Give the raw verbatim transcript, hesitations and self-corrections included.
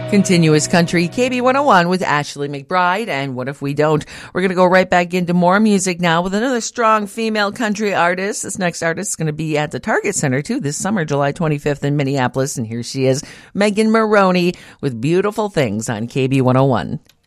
Continuous Country, K B one oh one with Ashley McBride. And what if we don't? We're going to go right back into more music now with another strong female country artist. This next artist is going to be at the Target Center, too, this summer, July twenty-fifth in Minneapolis. And here she is, Megan Moroney, with Beautiful Things on K B one oh one.